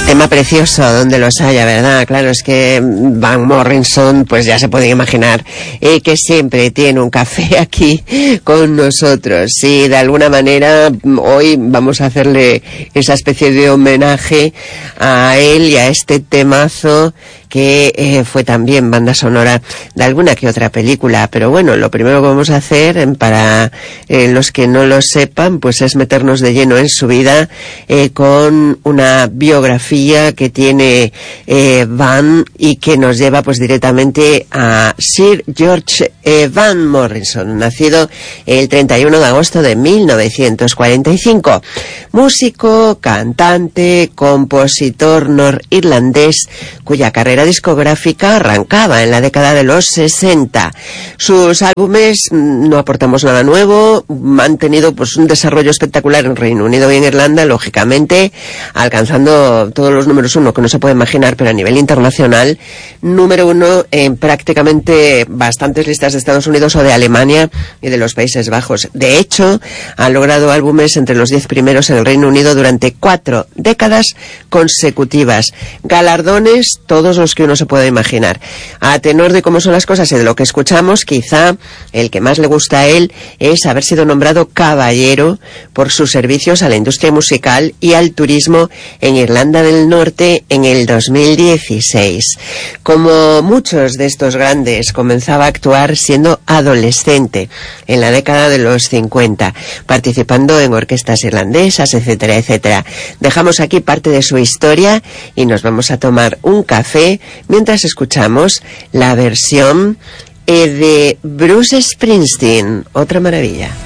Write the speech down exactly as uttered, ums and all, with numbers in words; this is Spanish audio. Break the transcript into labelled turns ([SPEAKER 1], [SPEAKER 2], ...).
[SPEAKER 1] Tema precioso, donde los haya, ¿verdad? Claro, es que Van Morrison, pues ya se pueden imaginar eh, que siempre tiene un café aquí con nosotros. Y de alguna manera hoy vamos a hacerle esa especie de homenaje a él y a este temazo que eh, fue también banda sonora de alguna que otra película. Pero bueno, lo primero que vamos a hacer, para eh, los que no lo sepan, pues es meternos de lleno en su vida eh, con una biografía que tiene eh, Van y que nos lleva pues directamente a Sir George eh, Van Morrison, nacido el treinta y uno de agosto de mil novecientos cuarenta y cinco. Músico, cantante, compositor norirlandés cuya carrera discográfica arrancaba en la década de los sesenta. Sus álbumes, no aportamos nada nuevo, han tenido pues un desarrollo espectacular en Reino Unido y en Irlanda, lógicamente, alcanzando todos los números uno que no se puede imaginar, pero a nivel internacional, número uno en prácticamente bastantes listas de Estados Unidos o de Alemania y de los Países Bajos. De hecho, ha logrado álbumes entre los diez primeros en el Reino Unido durante cuatro décadas consecutivas. Galardones, todos los que uno se puede imaginar. A tenor de cómo son las cosas y de lo que escuchamos, quizá el que más le gusta a él es haber sido nombrado caballero por sus servicios a la industria musical y al turismo en Irlanda del Norte en el dos mil dieciséis. Como muchos de estos grandes, comenzaba a actuar siendo adolescente en la década de los cincuenta, participando en orquestas irlandesas, etcétera, etcétera. Dejamos aquí parte de su historia y nos vamos a tomar un café mientras escuchamos la versión eh, de Bruce Springsteen, otra maravilla.